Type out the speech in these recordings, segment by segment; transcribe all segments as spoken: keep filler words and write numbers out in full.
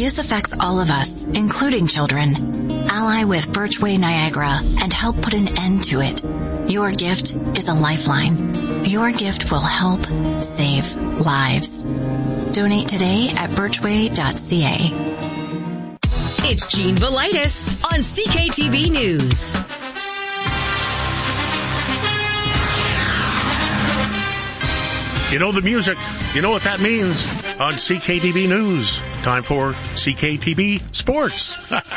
Abuse affects all of us, including children. Ally with Birchway Niagara and help put an end to it. Your gift is a lifeline. Your gift will help save lives. Donate today at birchway dot c a. It's Jean Velitis on C K T V News. You know the music. You know what that means on C K T V News. Time for C K T V Sports.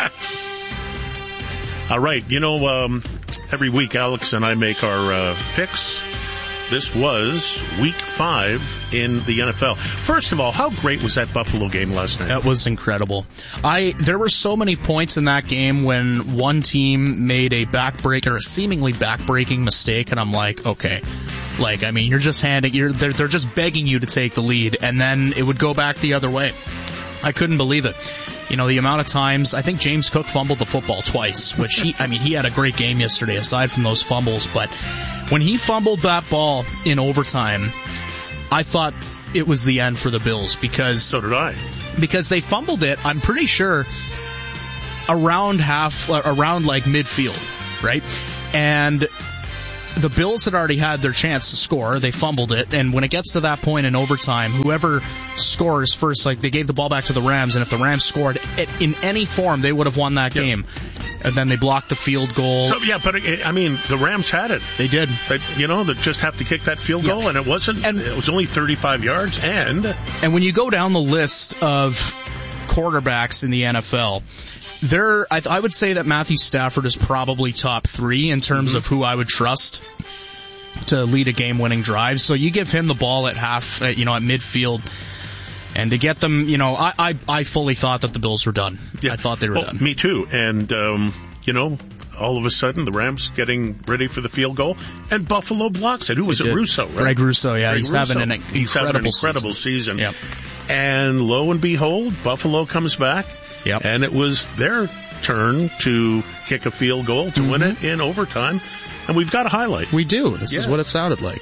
All right. You know, um, every week Alex and I make our uh, picks. This was week five in the N F L. First of all, how great was that Buffalo game last night? That was incredible. I there were so many points in that game when one team made a backbreaker, a seemingly backbreaking mistake, and I'm like, okay, like I mean, you're just handing, you're they're they're just begging you to take the lead, and then it would go back the other way. I couldn't believe it. You know, the amount of times, I think James Cook fumbled the football twice, which he, I mean, he had a great game yesterday aside from those fumbles, but when he fumbled that ball in overtime, I thought it was the end for the Bills because... So did I. Because they fumbled it, I'm pretty sure, around half, around like midfield, right? And the Bills had already had their chance to score. They fumbled it, and when it gets to that point in overtime, whoever scores first, like they gave the ball back to the Rams, and if the Rams scored it in any form, they would have won that yep. game. And then they blocked the field goal. So yeah, but it, I mean, the Rams had it. They did. But, you know, they just have to kick that field goal, yep. and it wasn't. And it was only thirty-five yards. And and when you go down the list of quarterbacks in the N F L. There, I, I would say that Matthew Stafford is probably top three in terms mm-hmm. of who I would trust to lead a game-winning drive. So you give him the ball at half, uh, you know, at midfield, and to get them, you know, I, I, I fully thought that the Bills were done. Yeah. I thought they were well, done. Me too. And, um, you know, all of a sudden the Rams getting ready for the field goal, and Buffalo blocks it. Who was it? Russo, right? Greg Russo, yeah. Greg he's, Russo. Having an he's having an incredible season. season. Yep. And lo and behold, Buffalo comes back. Yep. And it was their turn to kick a field goal to mm-hmm. win it in overtime. And we've got a highlight. We do. This yeah. is what it sounded like.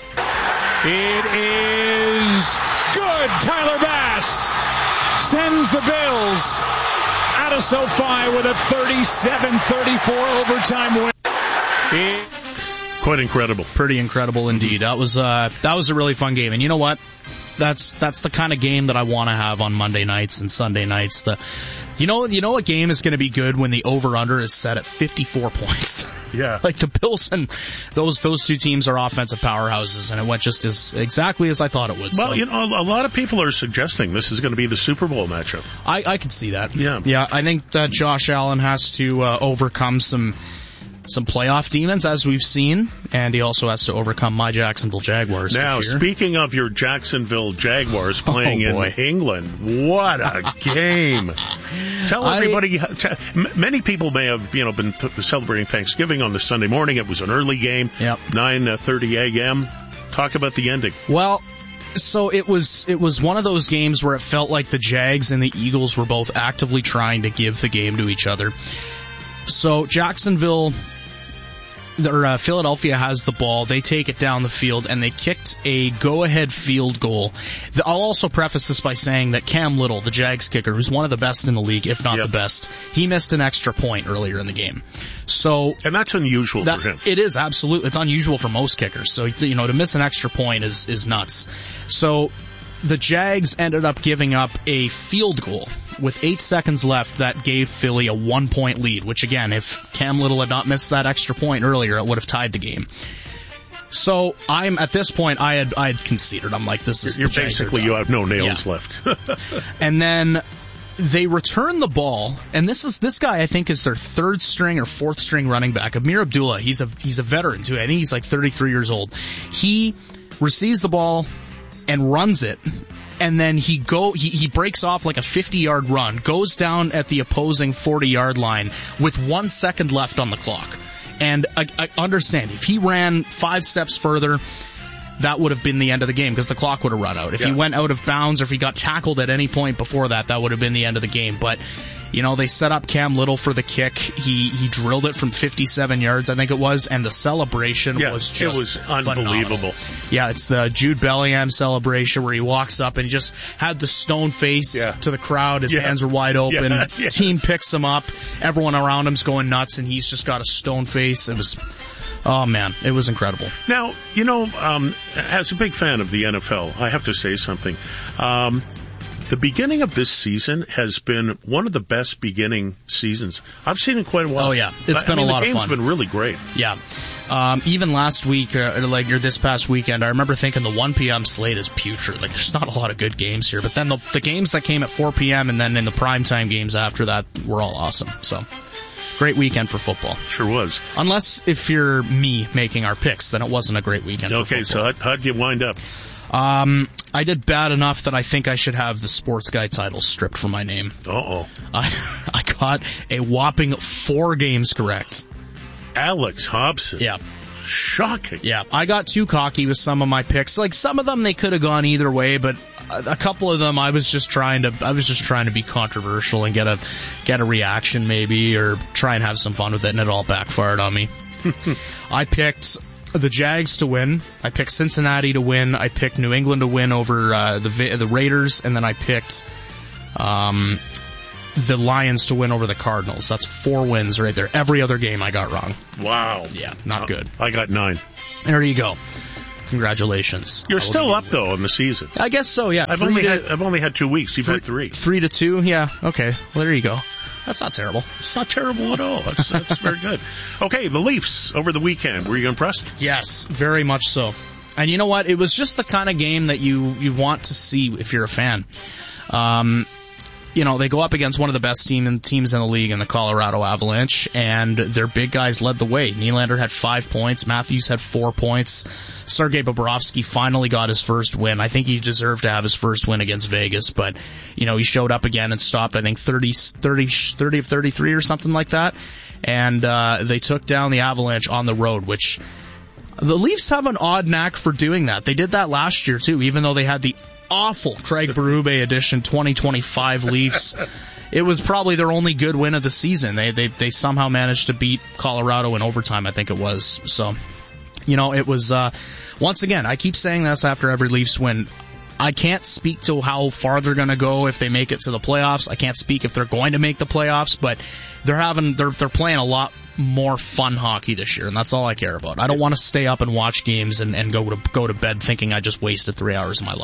It is good. Tyler Bass sends the Bills out of SoFi with a thirty-seven thirty-four overtime win. It- Quite incredible. Pretty incredible indeed. That was uh, that was a really fun game. And you know what? That's that's the kind of game that I want to have on Monday nights and Sunday nights. The, you know, you know, a game is going to be good when the over/under is set at fifty-four points. Yeah, like the Bills and those those two teams are offensive powerhouses, and it went just as exactly as I thought it would. Well, so. you know, a lot of people are suggesting this is going to be the Super Bowl matchup. I I could see that. Yeah, yeah. I think that Josh Allen has to uh, overcome some. Some playoff demons, as we've seen, and he also has to overcome my Jacksonville Jaguars. Now, speaking of your Jacksonville Jaguars playing oh, in England, what a game! Tell everybody. I, many people may have, you know, been celebrating Thanksgiving on the Sunday morning. It was an early game, yep. nine thirty a.m. Talk about the ending. Well. So it was it was one of those games where it felt like the Jags and the Eagles were both actively trying to give the game to each other. So Jacksonville, or uh, Philadelphia has the ball. They take it down the field, and they kicked a go-ahead field goal. I'll also preface this by saying that Cam Little, the Jags kicker, who's one of the best in the league, if not yep. the best, he missed an extra point earlier in the game. So and that's unusual that, for him. It is, absolutely. It's unusual for most kickers. So, you know, to miss an extra point is, is nuts. So the Jags ended up giving up a field goal with eight seconds left that gave Philly a one-point lead, which, again, if Cam Little had not missed that extra point earlier, it would have tied the game. So I'm at this point, I had I had conceded. I'm like, this is You're the Jags basically, you have no nails yeah. left. And then they return the ball, and this is this guy I think is their third string or fourth string running back, Amir Abdullah. He's a he's a veteran too. I think he's like thirty-three years old. He receives the ball and runs it, and then he go he, he breaks off like a fifty-yard run, goes down at the opposing forty-yard line with one second left on the clock. And I, I understand, if he ran five steps further, that would have been the end of the game because the clock would have run out. If yeah. he went out of bounds or if he got tackled at any point before that, that would have been the end of the game. But You know, they set up Cam Little for the kick. He he drilled it from fifty-seven yards, I think it was, and the celebration yeah, was just it was unbelievable. Phenomenal. Yeah, it's the Jude Bellingham celebration where he walks up and he just had the stone face yeah. to the crowd. His yeah. hands are wide open. Yeah, yes. Team picks him up. Everyone around him's going nuts, and he's just got a stone face. It was, oh man, it was incredible. Now, you know, um, as a big fan of the N F L, I have to say something. Um, The beginning of this season has been one of the best beginning seasons I've seen in quite a while. Oh, yeah. It's I been mean, a lot the of game's fun. been really great. Yeah. Um, even last week, uh, like or this past weekend, I remember thinking the one p.m. slate is putrid. Like, there's not a lot of good games here. But then the, the games that came at four p.m. and then in the primetime games after that were all awesome. So, great weekend for football. Sure was. Unless if you're me making our picks, then it wasn't a great weekend okay, for so football. how, how'd you wind up? Um, I did bad enough that I think I should have the Sports Guy title stripped from my name. Uh-oh. I, I got a whopping four games correct. Alex Hobson. Yeah. Shocking. Yeah, I got too cocky with some of my picks. Like, some of them they could have gone either way, but a, a couple of them I was just trying to I was just trying to be controversial and get a get a reaction maybe, or try and have some fun with it, and it all backfired on me. I picked the Jags to win. I picked Cincinnati to win. I picked New England to win over uh, the the Raiders, and then I picked um, the Lions to win over the Cardinals. That's four wins right there. Every other game I got wrong. Wow. Yeah, not uh, good. I got nine. There you go. Congratulations. You're still up though in the season. I guess so. Yeah. I've three only to, had I've only had two weeks. You've three, had three. Three to two. Yeah. Okay. Well, there you go. That's not terrible. It's not terrible at all. That's, that's very good. Okay, the Leafs over the weekend. Were you impressed? Yes, very much so. And you know what? It was just the kind of game that you, you want to see if you're a fan. Um, you know, they go up against one of the best team in, teams in the league in the Colorado Avalanche, and their big guys led the way. Nylander had five points. Matthews had four points. Sergei Bobrovsky finally got his first win. I think he deserved to have his first win against Vegas, but, you know, he showed up again and stopped, I think, thirty, thirty, thirty of thirty-three or something like that. And uh, they took down the Avalanche on the road, which the Leafs have an odd knack for doing that. They did that last year, too, even though they had the awful Craig Berube edition twenty twenty-five Leafs. It was probably their only good win of the season. They they they somehow managed to beat Colorado in overtime, I think it was. So, you know, it was uh once again, I keep saying this after every Leafs win. I can't speak to how far they're going to go if they make it to the playoffs. I can't speak if they're going to make the playoffs, but they're having they're they're playing a lot more fun hockey this year, and that's all I care about. I don't want to stay up and watch games and, and go to go to bed thinking I just wasted three hours of my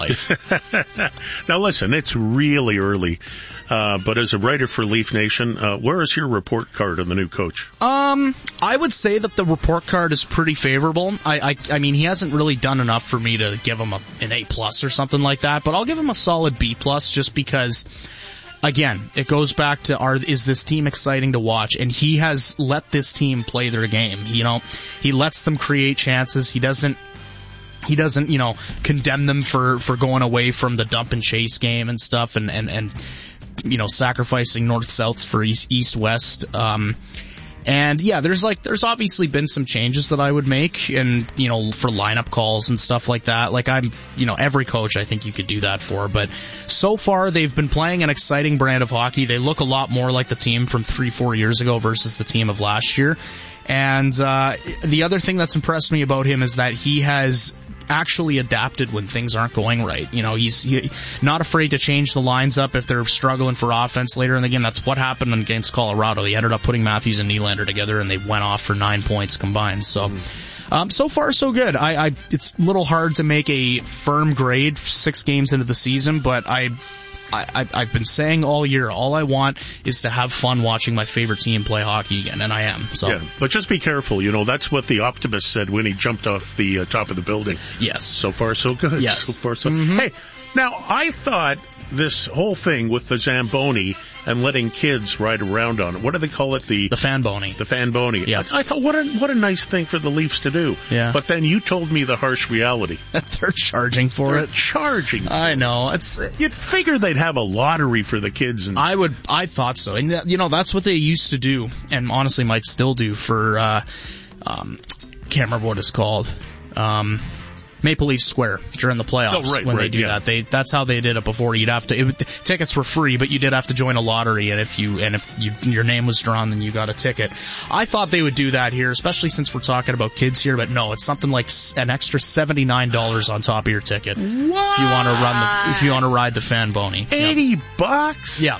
life. Now listen, it's really early, uh, but as a writer for Leaf Nation, uh, where is your report card on the new coach? Um, I would say that the report card is pretty favorable. I, I, I mean, he hasn't really done enough for me to give him a, an A plus or something like that, but I'll give him a solid B plus just because. Again, it goes back to are is this team exciting to watch? And he has let this team play their game. You know, he lets them create chances. He doesn't. He doesn't, you know, condemn them for, for going away from the dump and chase game and stuff, and and, and you know, sacrificing north south for east east west. Um, And yeah, there's like, there's obviously been some changes that I would make, and, you know, for lineup calls and stuff like that. Like, I'm, you know, every coach I think you could do that for, but so far they've been playing an exciting brand of hockey. They look a lot more like the team from three, four years ago versus the team of last year. And, uh, the other thing that's impressed me about him is that he has actually adapted when things aren't going right. You know, he's he, not afraid to change the lines up if they're struggling for offense later in the game. That's what happened against Colorado. He ended up putting Matthews and Nylander together, and they went off for nine points combined. So, um, so far so good. I, I, it's a little hard to make a firm grade six games into the season, but I, I, I've been saying all year, all I want is to have fun watching my favorite team play hockey again, and I am. So, yeah, but just be careful. You know, that's what the optimist said when he jumped off the uh, top of the building. Yes. So far, so good. Yes. So far, so mm-hmm. Hey, now, I thought this whole thing with the Zamboni and letting kids ride around on it, what do they call it? The the Fanboni. The Fanboni. Yeah. I, I thought, what a, what a nice thing for the Leafs to do. Yeah. But then you told me the harsh reality. They're charging for They're it. charging for I know. It's You'd figure they'd have a lottery for the kids. And I would, I thought so. And, you know, that's what they used to do, and honestly might still do for, uh, um, can't remember what it's called. Um, Maple Leaf Square during the playoffs oh, right, when right, they do yeah. that. They that's how they did it before. You'd have to it, tickets were free, but you did have to join a lottery, and if you and if you, your name was drawn, then you got a ticket. I thought they would do that here, especially since we're talking about kids here. But no, it's something like an extra seventy-nine dollars on top of your ticket what? if you want to run the if you want to ride the Fan Boney. Eighty yep. bucks. Yeah.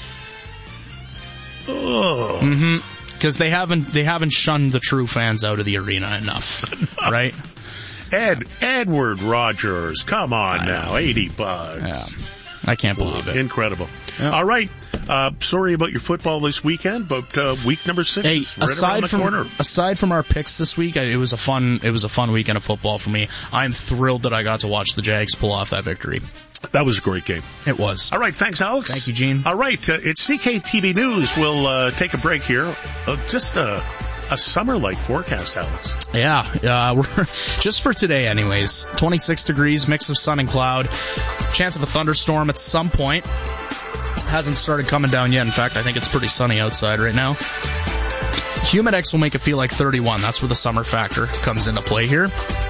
Oh. Mm-hmm. Because they haven't they haven't shunned the true fans out of the arena enough, enough. right? Ed Edward Rogers, come on I now, know. eighty bucks. Yeah. I can't believe it. Incredible. Yep. All right. Uh, sorry about your football this weekend, but uh, week number six hey, is right aside around the from, corner. Aside from our picks this week, it was a fun it was a fun weekend of football for me. I'm thrilled that I got to watch the Jags pull off that victory. That was a great game. It was. All right, thanks, Alex. Thank you, Gene. All right, uh, it's C K T V News. We'll uh, take a break here. Uh, just a, a summer-like forecast, Alex. Yeah, uh, we're just for today, anyways. twenty-six degrees, mix of sun and cloud. Chance of a thunderstorm at some point. Hasn't started coming down yet. In fact, I think it's pretty sunny outside right now. Humidex will make it feel like thirty-one. That's where the summer factor comes into play here.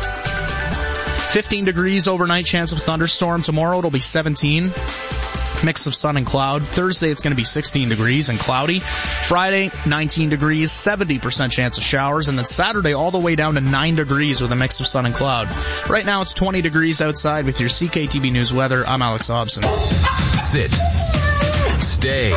fifteen degrees overnight, chance of thunderstorm. Tomorrow it'll be seventeen. Mix of sun and cloud. Thursday it's going to be sixteen degrees and cloudy. Friday, nineteen degrees, seventy percent chance of showers. And then Saturday all the way down to nine degrees with a mix of sun and cloud. Right now it's twenty degrees outside with your C K T V News weather. I'm Alex Hobson. Sit. Stay.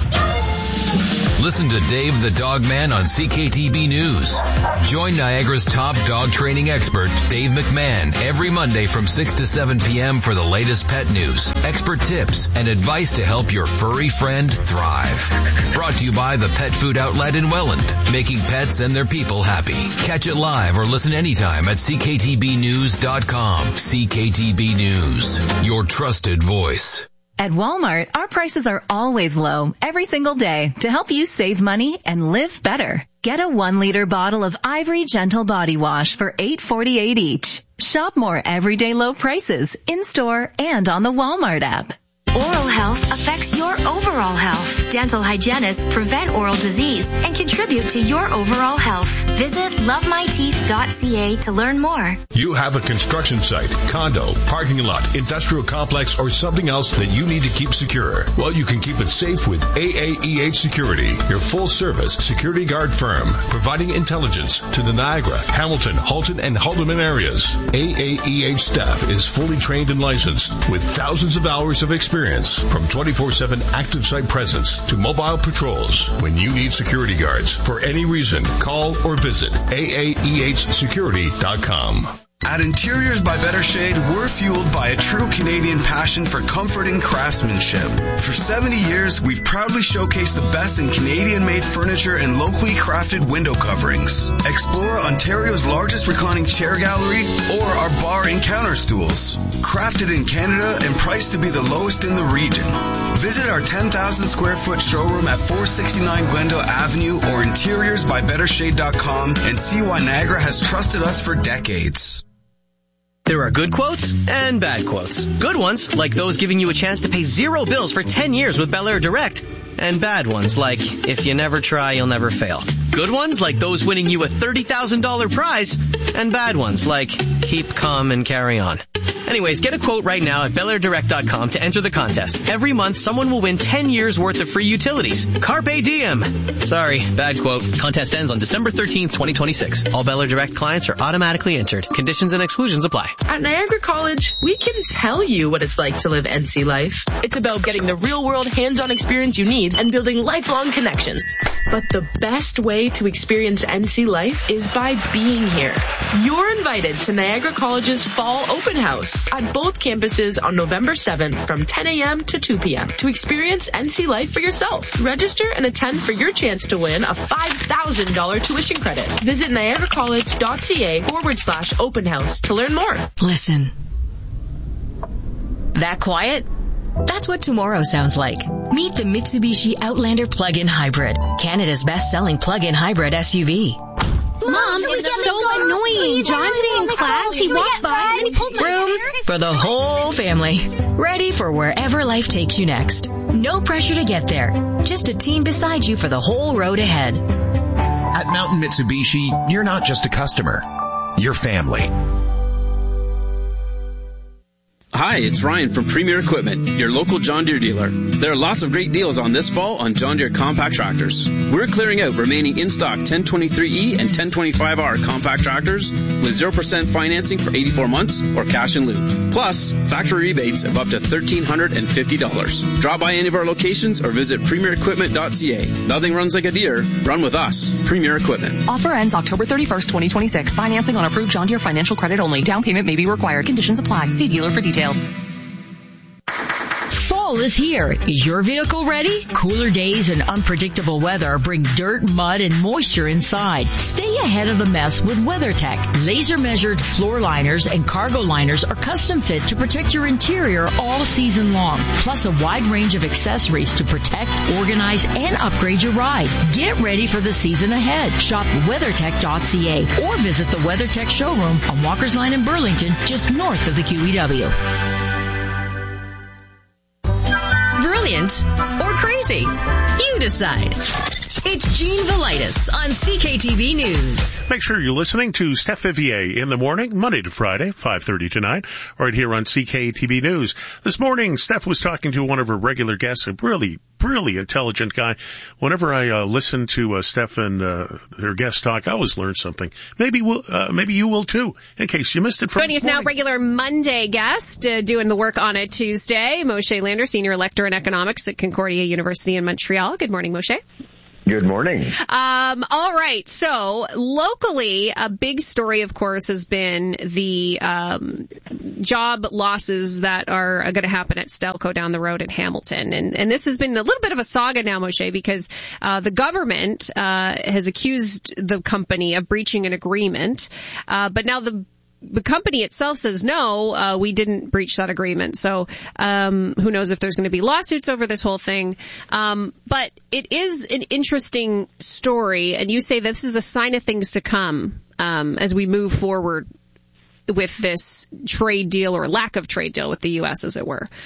Listen to Dave the Dog Man on C K T B News. Join Niagara's top dog training expert, Dave McMahon, every Monday from six to seven p.m. for the latest pet news, expert tips, and advice to help your furry friend thrive. Brought to you by the Pet Food Outlet in Welland, making pets and their people happy. Catch it live or listen anytime at c k t b news dot com. C K T B News, your trusted voice. At Walmart, our prices are always low every single day to help you save money and live better. Get a one liter bottle of Ivory Gentle Body Wash for eight forty-eight each. Shop more everyday low prices in-store and on the Walmart app. Oral health affects your overall health. Dental hygienists prevent oral disease and contribute to your overall health. Visit love my teeth dot c a to learn more. You have a construction site, condo, parking lot, industrial complex, or something else that you need to keep secure. Well, you can keep it safe with A A E H Security, your full-service security guard firm, providing intelligence to the Niagara, Hamilton, Halton, and Haldeman areas. A A E H staff is fully trained and licensed with thousands of hours of experience. From twenty-four seven active site presence to mobile patrols. When you need security guards for any reason, call or visit A A E H security dot com. At Interiors by Better Shade, we're fueled by a true Canadian passion for comfort and craftsmanship. For seventy years, we've proudly showcased the best in Canadian-made furniture and locally crafted window coverings. Explore Ontario's largest reclining chair gallery or our bar and counter stools. Crafted in Canada and priced to be the lowest in the region. Visit our ten thousand square foot showroom at four sixty-nine Glendale Avenue or interiors by better shade dot com and see why Niagara has trusted us for decades. There are good quotes and bad quotes. Good ones, like those giving you a chance to pay zero bills for ten years with Bel Air Direct. And bad ones, like, if you never try, you'll never fail. Good ones, like those winning you a thirty thousand dollars prize. And bad ones, like, keep calm and carry on. Anyways, get a quote right now at bel air direct dot com to enter the contest. Every month, someone will win ten years worth of free utilities. Carpe diem. Sorry, bad quote. Contest ends on December thirteenth, twenty twenty-six. All Bel Air Direct clients are automatically entered. Conditions and exclusions apply. At Niagara College, we can tell you what it's like to live N C life. It's about getting the real-world hands-on experience you need and building lifelong connections. But the best way to experience N C life is by being here. You're invited to Niagara College's Fall Open House at both campuses on November seventh from ten a.m. to two p.m. to experience N C life for yourself. Register and attend for your chance to win a five thousand dollars tuition credit. Visit niagara college dot c a forward slash open house to learn more. Listen. That quiet? That's what tomorrow sounds like. Meet the Mitsubishi Outlander Plug-in Hybrid, Canada's best-selling plug-in hybrid S U V. Mom, it was so annoying. John today in class, he walked by and he pulled my Room for the whole family. Ready for wherever life takes you next. No pressure to get there. Just a team beside you for the whole road ahead. At Mountain Mitsubishi, you're not just a customer. You're family. Hi, it's Ryan from Premier Equipment, your local John Deere dealer. There are lots of great deals on this fall on John Deere compact tractors. We're clearing out remaining in-stock ten twenty-three E and ten twenty-five R compact tractors with zero percent financing for eighty-four months or cash in lieu. Plus, factory rebates of up to one thousand three hundred fifty dollars. Drop by any of our locations or visit premier equipment dot c a. Nothing runs like a Deere. Run with us. Premier Equipment. Offer ends October thirty-first, twenty twenty-six. Financing on approved John Deere financial credit only. Down payment may be required. Conditions apply. See dealer for details. Fall is here. Is your vehicle ready? Cooler days and unpredictable weather bring dirt, mud, and moisture inside. Stay ahead of the mess with WeatherTech. Laser-measured floor liners and cargo liners are custom fit to protect your interior all season long. Plus a wide range of accessories to protect, organize, and upgrade your ride. Get ready for the season ahead. Shop weathertech dot c a or visit the WeatherTech showroom on Walker's Line in Burlington, just north of the Q E W. Brilliant or crazy? You decide. It's Gene Velitis on C K T V News. Make sure you're listening to Steph Vivier in the morning, Monday to Friday, five thirty to nine, right here on C K T V News. This morning, Steph was talking to one of her regular guests, a really, really intelligent guy. Whenever I uh, listen to uh, Steph and uh, her guest talk, I always learn something. Maybe we'll, uh, maybe you will too, in case you missed it from Joining us now, regular Monday guest, uh, doing the work on a Tuesday, Moshe Lander, Senior Lecturer in Economics at Concordia University in Montreal. Good morning, Moshe. Good morning. Um, all right. So locally, a big story, of course, has been the um, job losses that are going to happen at Stelco down the road in Hamilton. And, and this has been a little bit of a saga now, Moshe, because uh, the government uh, has accused the company of breaching an agreement. Uh, but now the The company itself says, no, uh, we didn't breach that agreement. So um, who knows if there's going to be lawsuits over this whole thing. Um, but it is an interesting story. And you say this is a sign of things to come um, as we move forward with this trade deal or lack of trade deal with the U S, as it were.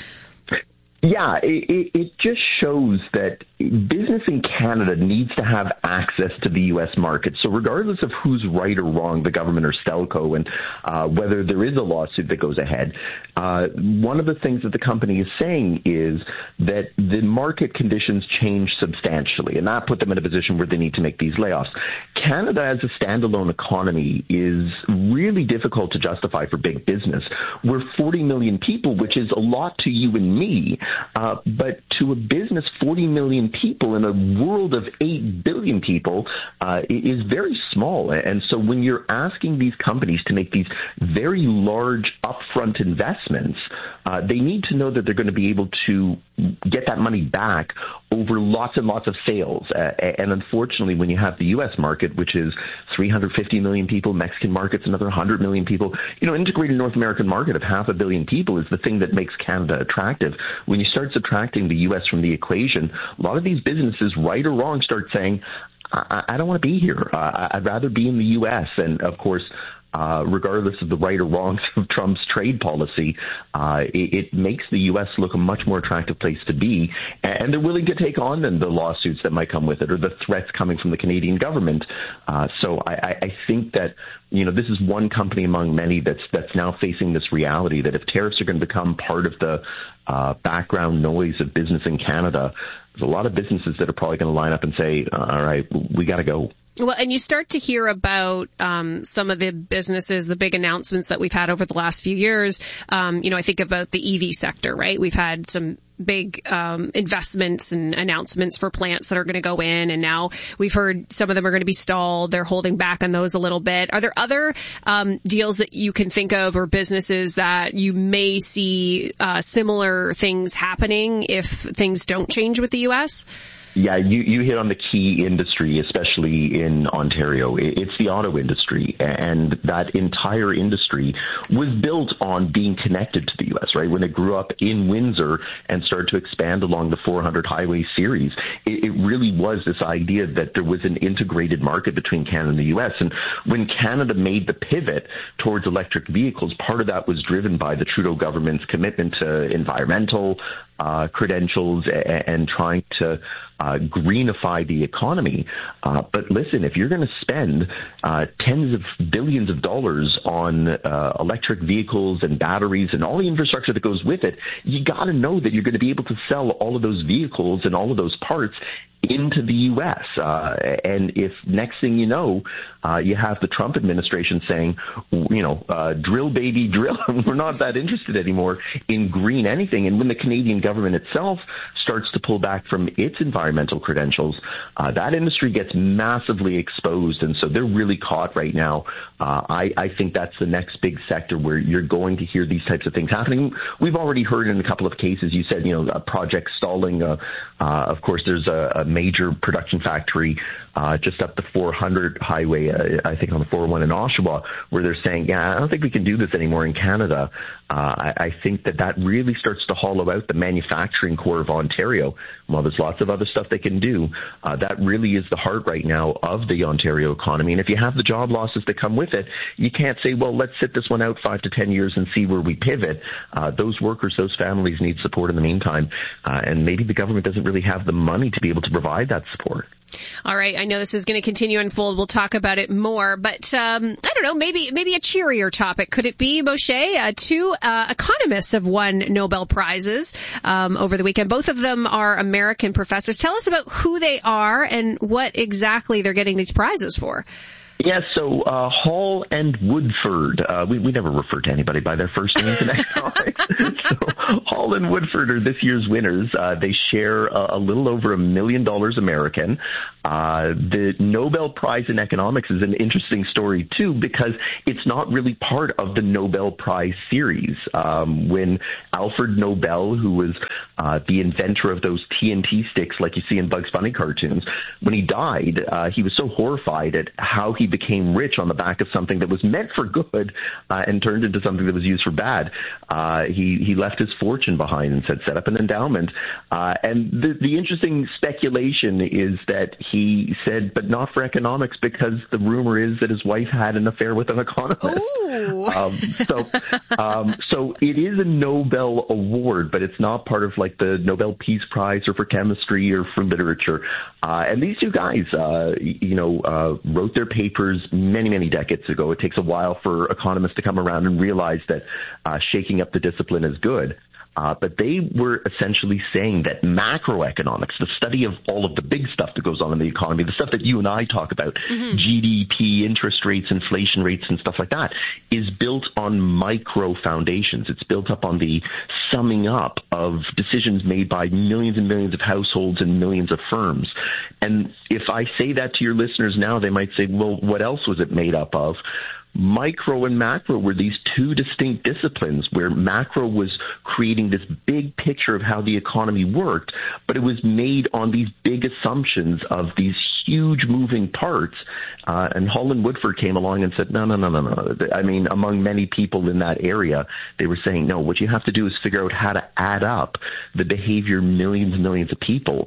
Yeah, it, it just shows that business in Canada needs to have access to the U S market. So regardless of who's right or wrong, the government or Stelco, and uh, whether there is a lawsuit that goes ahead, uh, one of the things that the company is saying is that the market conditions change substantially, and that put them in a position where they need to make these layoffs. Canada as a standalone economy is really difficult to justify for big business. We're forty million people, which is a lot to you and me. Uh, but to a business, forty million people in a world of eight billion people uh, is very small. And so when you're asking these companies to make these very large upfront investments, uh, they need to know that they're going to be able to get that money back over lots and lots of sales. Uh, and unfortunately, when you have the U S market, which is three hundred fifty million people, Mexican market's another one hundred million people, you know, integrated North American market of half a billion people is the thing that makes Canada attractive. When you start subtracting the U S from the equation, a lot of these businesses, right or wrong, start saying, I, I don't want to be here. Uh, I'd rather be in the U S. And of course, Uh, regardless of the right or wrongs of Trump's trade policy, uh, it, it makes the U S look a much more attractive place to be, and they're willing to take on then the lawsuits that might come with it or the threats coming from the Canadian government. Uh, so I, I think that, you know, this is one company among many that's that's now facing this reality that if tariffs are going to become part of the uh, background noise of business in Canada, there's a lot of businesses that are probably going to line up and say, all right, we got to go. Well, and you start to hear about um, some of the businesses, the big announcements that we've had over the last few years. Um, you know, I think about the E V sector, right? We've had some big um, investments and announcements for plants that are going to go in, and now we've heard some of them are going to be stalled. They're holding back on those a little bit. Are there other um, deals that you can think of or businesses that you may see uh, similar things happening if things don't change with the U S? Yeah, you, you hit on the key industry, especially in Ontario. It's the auto industry, and that entire industry was built on being connected to the U S, right? When it grew up in Windsor and started to expand along the four hundred highway series, it, it really was this idea that there was an integrated market between Canada and the U S. And when Canada made the pivot towards electric vehicles, part of that was driven by the Trudeau government's commitment to environmental uh, credentials and, and trying to uh, greenify the economy. Uh, but listen, if you're going to spend uh, tens of billions of dollars on uh, electric vehicles and batteries and all the infrastructure that goes with it, you got to know that you're going to be able to sell all of those vehicles and all of those parts into the U S. Uh, and if next thing you know, uh, you have the Trump administration saying, you know, uh, drill, baby, drill. We're not that interested anymore in green anything. And when the Canadian government itself starts to pull back from its environmental credentials, uh, that industry gets massively exposed. And so they're really caught right now. Uh, I, I think that's the next big sector where you're going to hear these types of things happening. We've already heard in a couple of cases, you said, you know, a project stalling. Uh, uh, of course, there's a, a major production factory uh, just up the four hundred highway, uh, I think on the four oh one in Oshawa, where they're saying, yeah, I don't think we can do this anymore in Canada. Uh, I, I think that that really starts to hollow out the manufacturing core of Ontario. While there's lots of other stuff they can do, uh, that really is the heart right now of the Ontario economy. And if you have the job losses that come with it, you can't say, well, let's sit this one out five to ten years and see where we pivot. Uh, those workers, those families need support in the meantime. Uh, and maybe the government doesn't really have the money to be able to provide that support. All right. I know this is going to continue to unfold. We'll talk about it more, but um, I don't know, maybe maybe a cheerier topic. Could it be, Moshe? Uh, two uh, economists have won Nobel Prizes um, over the weekend. Both of them are American professors. Tell us about who they are and what exactly they're getting these prizes for. Yeah, so uh, Hall and Woodford, uh, we, we never refer to anybody by their first names in economics. So Hall and Woodford are this year's winners. Uh, they share a, a little over a million dollars American. Uh, the Nobel Prize in Economics is an interesting story, too, because it's not really part of the Nobel Prize series. Um, when Alfred Nobel, who was uh, the inventor of those T N T sticks like you see in Bugs Bunny cartoons, when he died, uh, he was so horrified at how he became rich on the back of something that was meant for good uh, and turned into something that was used for bad. Uh, he, he left his fortune behind and said, set up an endowment. Uh, and the, the interesting speculation is that he said, but not for economics, because the rumor is that his wife had an affair with an economist. Um, so, um, so it is a Nobel award, but it's not part of like the Nobel Peace Prize or for chemistry or for literature. Uh, and these two guys, uh, you know, uh, wrote their papers many, many decades ago. It takes a while for economists to come around and realize that uh, shaking up the discipline is good. Uh, but they were essentially saying that macroeconomics, the study of all of the big stuff that goes on in the economy, the stuff that you and I talk about, mm-hmm. G D P, interest rates, inflation rates, and stuff like that, is built on micro foundations. It's built up on the summing up of decisions made by millions and millions of households and millions of firms. And if I say that to your listeners now, they might say, well, what else was it made up of? Micro and macro were these two distinct disciplines where macro was creating this big picture of how the economy worked, but it was made on these big assumptions of these huge moving parts. Uh, and Hall and Woodford came along and said, no, no, no, no, no. I mean, among many people in that area, they were saying, no, what you have to do is figure out how to add up the behavior of millions and millions of people.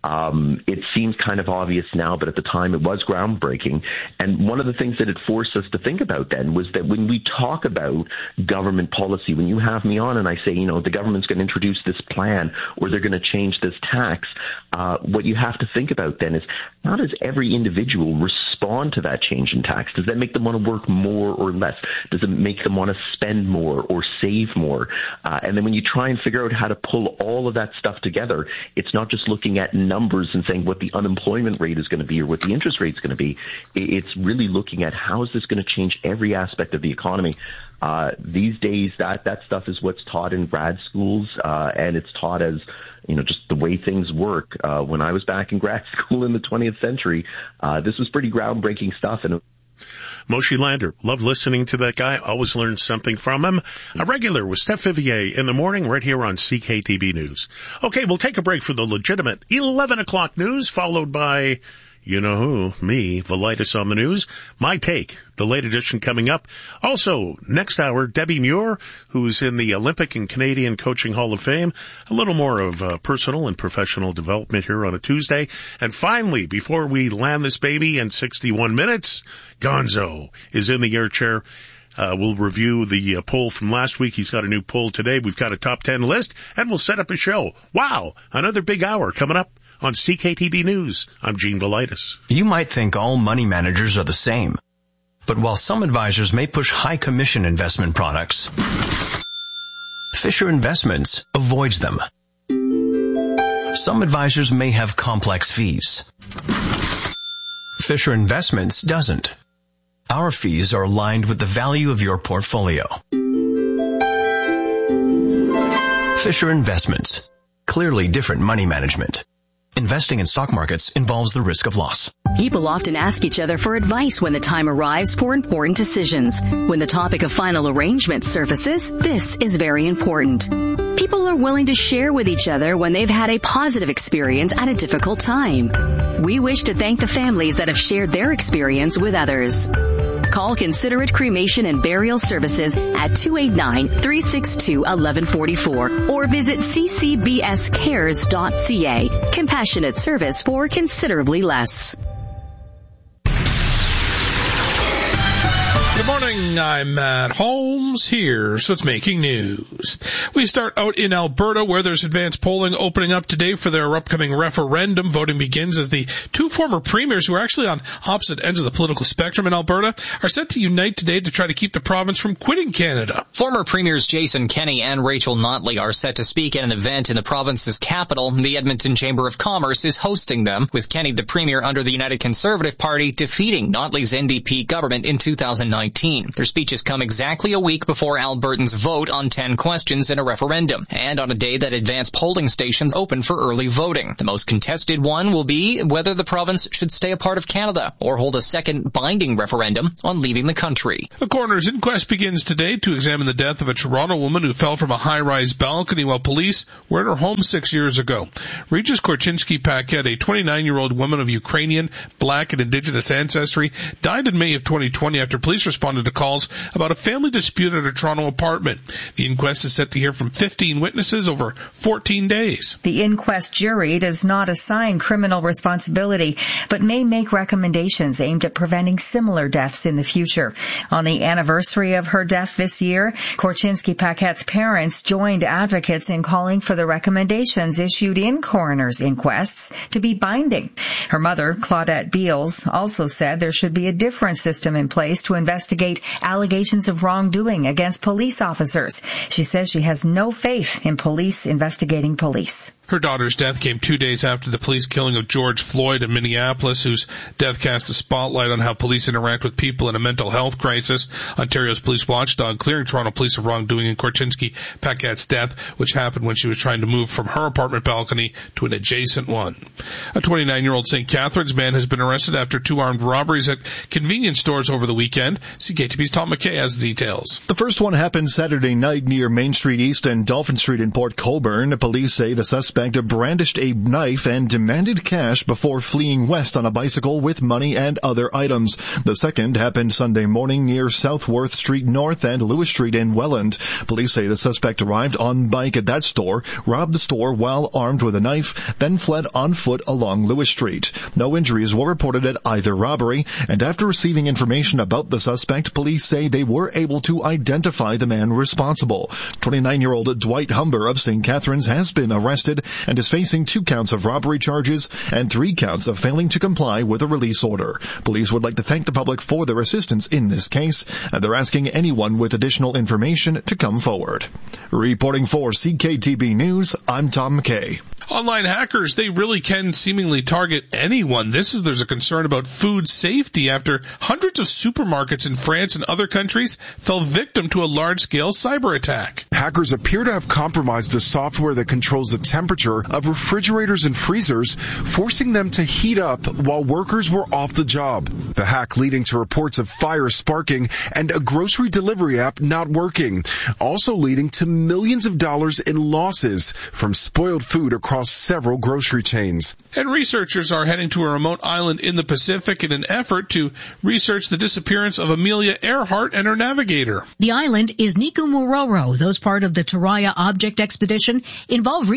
Um, it seems kind of obvious now, but at the time it was groundbreaking. And one of the things that it forced us to think about then was that when we talk about government policy, when you have me on and I say, you know, the government's going to introduce this plan or they're going to change this tax, uh, what you have to think about then is how does every individual respond to that change in tax? Does that make them want to work more or less? Does it make them want to spend more or save more? Uh, and then when you try and figure out how to pull all of that stuff together, it's not just looking at numbers and saying what the unemployment rate is going to be or what the interest rate is going to be. It's really looking at how is this going to change every aspect of the economy. Uh, these days, that, that stuff is what's taught in grad schools, uh, and it's taught as, you know, just the way things work. Uh, when I was back in grad school in the twentieth century, uh, this was pretty groundbreaking stuff. And Moshe Lander, love listening to that guy. Always learn something from him. A regular with Steph Vivier in the morning right here on C K T B News. Okay, we'll take a break for the legitimate eleven o'clock news, followed by, you know who, me, Velitis on the news. My Take, the late edition coming up. Also, next hour, Debbie Muir, who's in the Olympic and Canadian Coaching Hall of Fame. A little more of uh, personal and professional development here on a Tuesday. And finally, before we land this baby in sixty-one minutes, Gonzo is in the air chair. Uh, we'll review the uh, poll from last week. He's got a new poll today. We've got a top ten list, and we'll set up a show. Wow, another big hour coming up on C K T B News. I'm Gene Velitis. You might think all money managers are the same. But while some advisors may push high commission investment products, Fisher Investments avoids them. Some advisors may have complex fees. Fisher Investments doesn't. Our fees are aligned with the value of your portfolio. Fisher Investments. Clearly different money management. Investing in stock markets involves the risk of loss. People often ask each other for advice when the time arrives for important decisions. When the topic of final arrangement surfaces, this is very important. People are willing to share with each other when they've had a positive experience at a difficult time. We wish to thank the families that have shared their experience with others. Call Considerate Cremation and Burial Services at two eight nine, three six two, one one four four or visit c c b s cares dot c a. Compassionate service for considerably less. Good morning, I'm Matt Holmes. Here's what's making news. We start out in Alberta, where there's advanced polling opening up today for their upcoming referendum. Voting begins as the two former premiers, who are actually on opposite ends of the political spectrum in Alberta, are set to unite today to try to keep the province from quitting Canada. Former premiers Jason Kenney and Rachel Notley are set to speak at an event in the province's capital. The Edmonton Chamber of Commerce is hosting them, with Kenney, the premier under the United Conservative Party, defeating Notley's N D P government in two thousand nineteen. Their speeches come exactly a week before Albertans vote on ten questions in a referendum, and on a day that advanced polling stations open for early voting. The most contested one will be whether the province should stay a part of Canada or hold a second binding referendum on leaving the country. A coroner's inquest begins today to examine the death of a Toronto woman who fell from a high-rise balcony while police were at her home six years ago. Regis Korchinski-Paquette, a twenty-nine-year-old woman of Ukrainian, black, and indigenous ancestry, died in May of twenty twenty after police responded to calls about a family dispute at her Toronto apartment. The inquest is set to hear from fifteen witnesses over fourteen days. The inquest jury does not assign criminal responsibility, but may make recommendations aimed at preventing similar deaths in the future. On the anniversary of her death this year, Korchinski-Paquette's parents joined advocates in calling for the recommendations issued in coroner's inquests to be binding. Her mother, Claudette Beals, also said there should be a different system in place to investigate allegations of wrongdoing against police officers. She says she has no faith in police investigating police. Her daughter's death came two days after the police killing of George Floyd in Minneapolis, whose death cast a spotlight on how police interact with people in a mental health crisis. Ontario's police watchdog clearing Toronto police of wrongdoing in Korchinski-Paquette's death, which happened when she was trying to move from her apartment balcony to an adjacent one. A twenty-nine-year-old Saint Catharines man has been arrested after two armed robberies at convenience stores over the weekend. C K T B's Tom McKay has the details. The first one happened Saturday night near Main Street East and Dolphin Street in Port Colborne. Police say the suspect brandished a knife and demanded cash before fleeing west on a bicycle with money and other items. The second happened Sunday morning near Southworth Street North and Lewis Street in Welland. Police say the suspect arrived on bike at that store, robbed the store while armed with a knife, then fled on foot along Lewis Street. No injuries were reported at either robbery, and after receiving information about the suspect, police say they were able to identify the man responsible. twenty-nine-year-old Dwight Humber of Saint Catharines has been arrested and is facing two counts of robbery charges and three counts of failing to comply with a release order. Police would like to thank the public for their assistance in this case, and they're asking anyone with additional information to come forward. Reporting for C K T B News, I'm Tom McKay. Online hackers, they really can seemingly target anyone. This is, there's a concern about food safety after hundreds of supermarkets in France and other countries fell victim to a large-scale cyber attack. Hackers appear to have compromised the software that controls the temperature of refrigerators and freezers, forcing them to heat up while workers were off the job. The hack leading to reports of fire sparking and a grocery delivery app not working, also leading to millions of dollars in losses from spoiled food across several grocery chains. And researchers are heading to a remote island in the Pacific in an effort to research the disappearance of Amelia Earhart and her navigator. The island is Niku Muroro. Those part of the Taraya Object Expedition involve researchers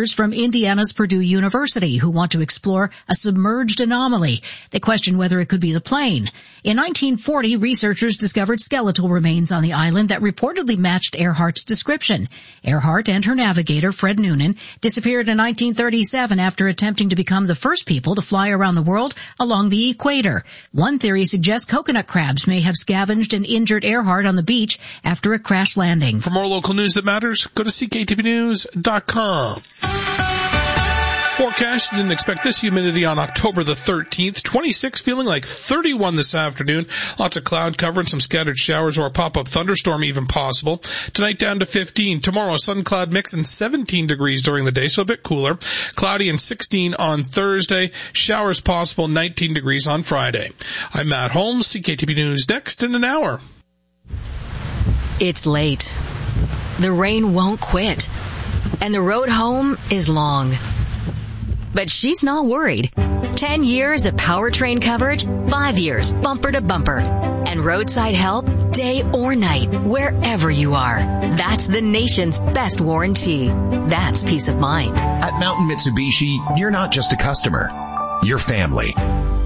researchers from Indiana's Purdue University who want to explore a submerged anomaly. They question whether it could be the plane. In nineteen forty, researchers discovered skeletal remains on the island that reportedly matched Earhart's description. Earhart and her navigator, Fred Noonan, disappeared in nineteen thirty-seven after attempting to become the first people to fly around the world along the equator. One theory suggests coconut crabs may have scavenged and injured Earhart on the beach after a crash landing. For more local news that matters, go to C K T B news dot com. Forecast, didn't expect this humidity on October the thirteenth. twenty-six, feeling like thirty-one this afternoon. Lots of cloud cover and some scattered showers or a pop-up thunderstorm even possible. Tonight down to fifteen. Tomorrow, sun cloud mix and seventeen degrees during the day, so a bit cooler. Cloudy and sixteen on Thursday. Showers possible, nineteen degrees on Friday. I'm Matt Holmes, C K T B News, next in an hour. It's late. The rain won't quit. And the road home is long. But she's not worried. Ten years of powertrain coverage, five years bumper to bumper. And roadside help day or night, wherever you are. That's the nation's best warranty. That's peace of mind. At Mountain Mitsubishi, you're not just a customer. You're family.